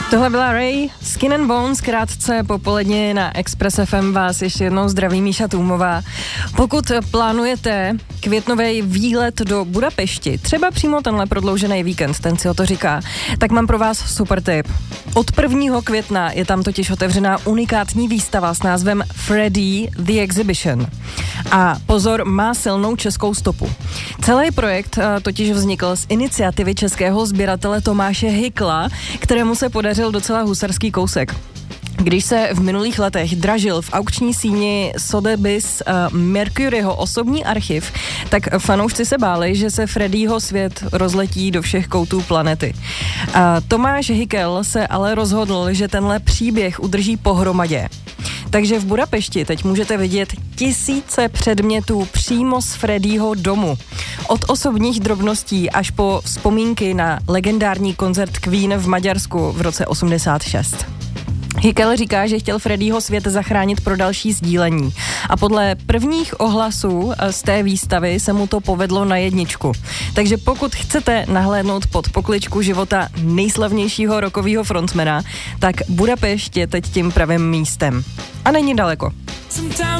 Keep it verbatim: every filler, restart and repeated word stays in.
Tohle byla Ray, Skin and Bones, krátce popoledně na Express F M vás ještě jednou zdraví Míša Tůmová. Pokud plánujete květnový výlet do Budapešti, třeba přímo tenhle prodloužený víkend, ten si o to říká, tak mám pro vás super tip. Od prvního května je tam totiž otevřená unikátní výstava s názvem Freddy the Exhibition. A pozor, má silnou českou stopu. Celý projekt totiž vznikl z iniciativy českého sběratele Tomáše Hykla, kterému se podařil docela husarský kousek. Když se v minulých letech dražil v aukční síni Sotheby's uh, Mercuryho osobní archiv, tak fanoušci se báli, že se Freddyho svět rozletí do všech koutů planety. Uh, Tomáš Hykl se ale rozhodl, že tenhle příběh udrží pohromadě. Takže v Budapešti teď můžete vidět tisíce předmětů přímo z Freddyho domu. Od osobních drobností až po vzpomínky na legendární koncert Queen v Maďarsku v roce osmdesát šest. Hykl říká, že chtěl Freddyho svět zachránit pro další sdílení. A podle prvních ohlasů z té výstavy se mu to povedlo na jedničku. Takže pokud chcete nahlédnout pod pokličku života nejslavnějšího rockového frontmana, tak Budapešť je teď tím pravým místem. A není daleko.